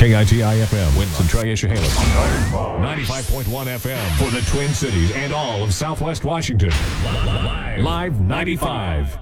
KITI-FM, Winston, Tri-Issahailip. 95.1 FM for the Twin Cities and all of Southwest Washington. Live 95.